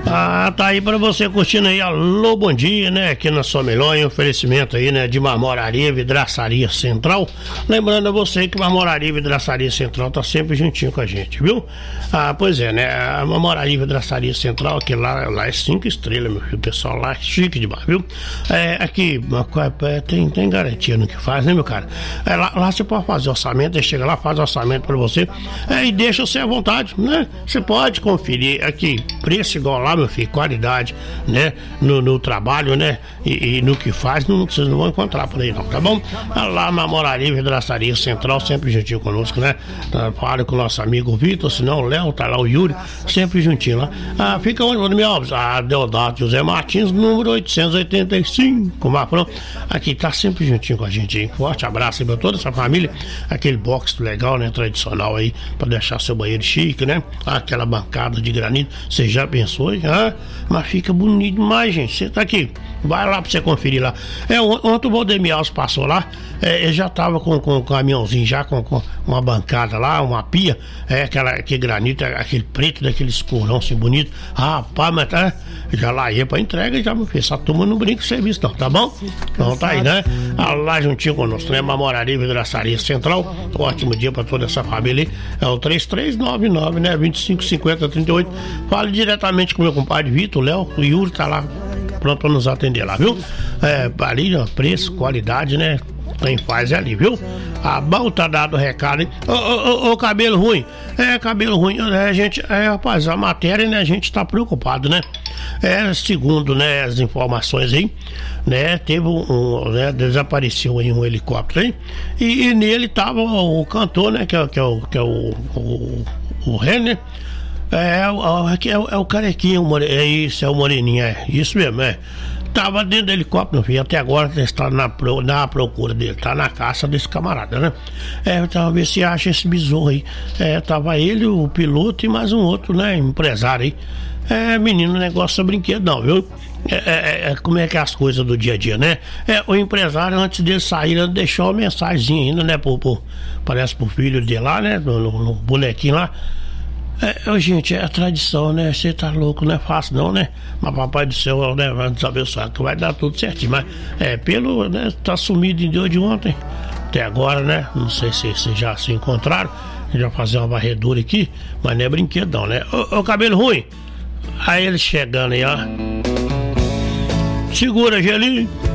Tá aí pra você curtindo aí, alô, bom dia, né, aqui na sua melhor, em oferecimento aí, né, de Marmoraria Vidraçaria Central. Lembrando a você que Marmoraria Vidraçaria Central tá sempre juntinho com a gente, viu? Pois é, né, a Marmoraria Vidraçaria Central, que lá é 5 estrelas, meu filho, o pessoal lá é chique demais, viu? Aqui, tem garantia no que faz, né, meu cara? Lá você pode fazer orçamento, aí chega lá, faz orçamento pra você, e deixa você à vontade, né? Você pode conferir aqui, preço igual lá, meu filho, qualidade, né, no trabalho, né, e no que faz, vocês não vão encontrar por aí não, tá bom? Lá na Moraria Vidraçaria Central, sempre juntinho conosco, né? Fala com o nosso amigo Vitor, senão o Léo, tá lá o Yuri, sempre juntinho lá. Fica onde, Vladimir Alves? Deodato José Martins, número 885, Mafrão, aqui tá sempre juntinho com a gente, hein? Forte abraço aí pra toda essa família, aquele box legal, né, tradicional aí, pra deixar seu banheiro chique, né? Aquela bancada de granito, você já pensou, hein? Mas fica bonito demais, gente. Você tá aqui, vai lá pra você conferir lá. Ontem o Valdemir Alves passou lá, ele já tava com um caminhãozinho já, com uma bancada lá, uma pia, aquele granito, aquele preto, daquele escurão assim bonito. Rapaz, mas já lá ia pra entrega, já me fez. Essa turma não brinca com serviço não, tá bom? Então tá aí, né? Lá juntinho conosco, né? Marmoraria Vidraçaria Central. Ótimo dia pra toda essa família aí. É o 3399, né? 255038. Fale diretamente com meu compadre Vitor, o Léo, o Yuri tá lá pronto pra nos atender lá, viu? Ali, ó, preço, qualidade, né? Quem faz é ali, viu? Bom, tá dado o recado, hein? Ô, cabelo ruim. Cabelo ruim, né, gente? Rapaz, a matéria, né, a gente tá preocupado, né? Segundo, né, as informações aí, né, teve né, desapareceu aí um helicóptero aí, e nele tava o cantor, né, que é o Renner. É o carequinho, isso, é o moreninho, isso mesmo, tava dentro do helicóptero, filho, até agora está na procura dele, tá na caça desse camarada, né? Então, ver se acha esse besouro aí. Tava ele, o piloto e mais um outro, né, empresário aí. Menino, negócio é brinquedo não, viu? Como é que é as coisas do dia a dia, né? O empresário, antes dele sair, deixou uma mensagem ainda, né, parece pro filho dele lá, né, no bonequinho lá. Gente, é a tradição, né? Você tá louco, não é fácil não, né? Mas papai do céu, né, vai nos abençoar que vai dar tudo certinho. Mas né, tá sumido em Deus de ontem até agora, né? Não sei se já se encontraram. Já fazer uma varredura aqui, mas não é brinquedo não, né? Ô, cabelo ruim. Aí ele chegando aí, ó. Segura, Gelinho.